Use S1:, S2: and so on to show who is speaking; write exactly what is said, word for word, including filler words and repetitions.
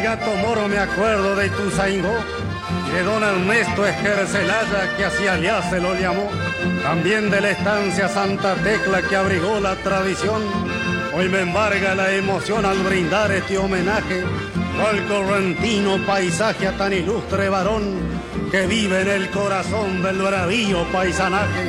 S1: gato moro me acuerdo de Ituzaingó, de don Ernesto Esquercelaya, que así allá se lo llamó, también de la estancia Santa Tecla que abrigó la tradición. Hoy me embarga la emoción al brindar este homenaje al correntino paisaje a tan ilustre varón que vive en el corazón del bravío paisanaje.